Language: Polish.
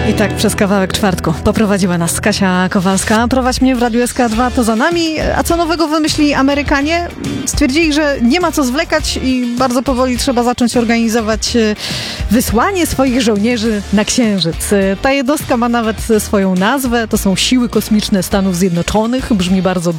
I tak przez kawałek czwartku poprowadziła nas Kasia Kowalska. Prowadź mnie w Radiu SK2 to za nami. A co nowego wymyślili Amerykanie? Stwierdzili, że nie ma co zwlekać i bardzo powoli trzeba zacząć organizować wysłanie swoich żołnierzy na Księżyc. Ta jednostka ma nawet swoją nazwę. To są Siły Kosmiczne Stanów Zjednoczonych. Brzmi bardzo